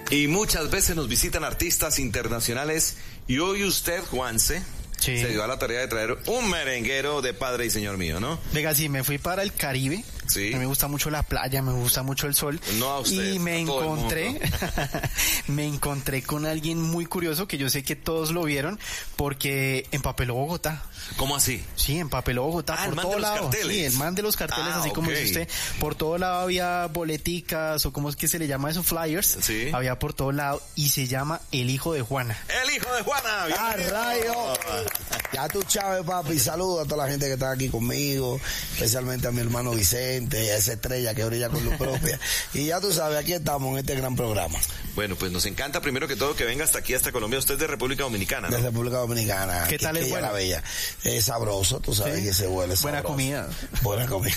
Y muchas veces nos visitan artistas internacionales y hoy usted, Juanse, sí, se dio a la tarea de traer un merenguero de padre y señor mío, ¿no? Venga, sí, me fui para el Caribe. Sí. Me gusta mucho la playa, me gusta mucho el sol. No a usted, y me a todo el encontré, me encontré con alguien muy curioso que yo sé que todos lo vieron porque empapeló Bogotá. ¿Cómo así? Sí, empapeló Bogotá el por man todo de los lado. carteles. Sí, el man de los carteles, así como dice usted. Por todo lado había boleticas o cómo es que se le llama eso, flyers. Sí. Había por todo lado y se llama El Hijo de Juana. El hijo de Juana. ¡Ah, rayo! Ya tú sabes, papi. Saludos a toda la gente que está aquí conmigo, especialmente a mi hermano Vicente, a esa estrella que brilla con luz propia. Y ya tú sabes, aquí estamos en este gran programa. Bueno, pues nos encanta primero que todo que venga hasta aquí, hasta Colombia. Usted es de República Dominicana, ¿no? De República Dominicana. ¿Qué tal el vuelo? La Bella. Es sabroso, tú sabes, ¿sí? Que ese vuelo es buena sabroso. Comida. Buena comida.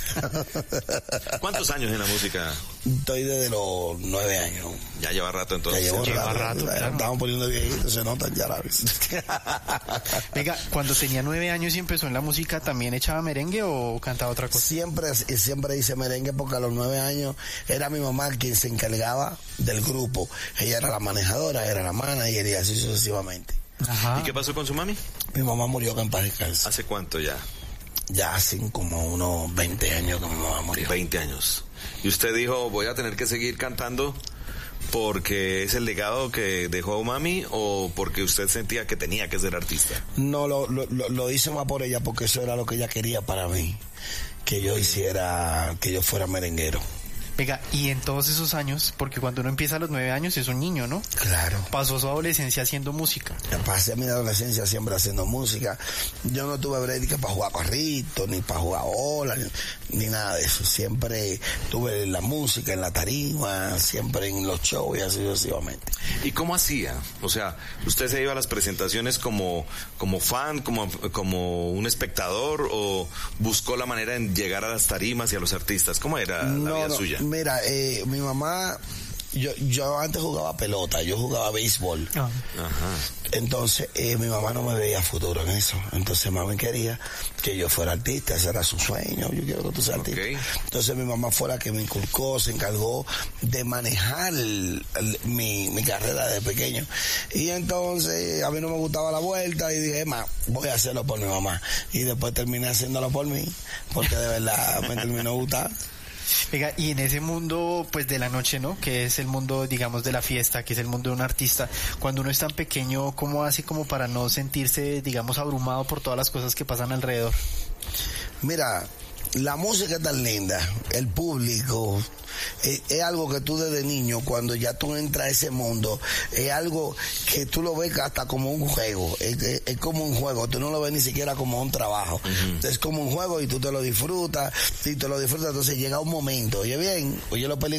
¿Cuántos años en la música? Estoy desde los 9 años. Ya lleva rato entonces. Ya lleva rato, claro. Estamos poniendo viejitos, se notan ya la vez. Venga, cuando tenía 9 años y empezó en la música, ¿también echaba merengue o cantaba otra cosa? Siempre hice merengue porque a los 9 años era mi mamá quien se encargaba del grupo. Ella era la manejadora, era la manager y así sucesivamente. Ajá. ¿Y qué pasó con su mami? Mi mamá murió que en paz descanse. ¿Hace cuánto ya? Ya hace como unos 20 años que mi mamá murió. 20 años. Y usted dijo, voy a tener que seguir cantando porque es el legado que dejó mami o porque usted sentía que tenía que ser artista. No, lo hice más por ella porque eso era lo que ella quería para mí. Que yo hiciera, que yo fuera merenguero. Venga, y en todos esos años, porque cuando uno empieza a los 9 años es un niño, ¿no? Claro. Pasó su adolescencia haciendo música. Pasé mi adolescencia siempre haciendo música. Yo no tuve break para jugar carritos, ni para jugar bola, ni nada de eso. Siempre tuve la música, en la tarima, siempre en los shows y así sucesivamente. ¿Y cómo hacía? O sea, ¿usted se iba a las presentaciones como fan, como un espectador o buscó la manera de llegar a las tarimas y a los artistas? ¿Cómo era la vida suya? Mira, mi mamá, yo antes jugaba pelota, yo jugaba béisbol. Ah. Ajá. Entonces, mi mamá no me veía futuro en eso. Entonces, mami quería que yo fuera artista, ese era su sueño. Yo quiero que tú seas artista. Okay. Entonces, mi mamá fue la que me inculcó, se encargó de manejar mi carrera de pequeño. Y entonces, a mí no me gustaba la vuelta y dije, voy a hacerlo por mi mamá. Y después terminé haciéndolo por mí, porque de verdad me terminó gustando. Venga, y en ese mundo, pues, de la noche, ¿no? Que es el mundo, digamos, de la fiesta, que es el mundo de un artista. Cuando uno es tan pequeño, ¿cómo hace como para no sentirse, digamos, abrumado por todas las cosas que pasan alrededor? Mira, la música es tan linda, el público, es algo que tú desde niño, cuando ya tú entras a ese mundo, es algo que tú lo ves hasta como un juego, es como un juego, tú no lo ves ni siquiera como un trabajo, es como un juego y tú te lo disfrutas, entonces llega un momento, oye bien, oye lo peligroso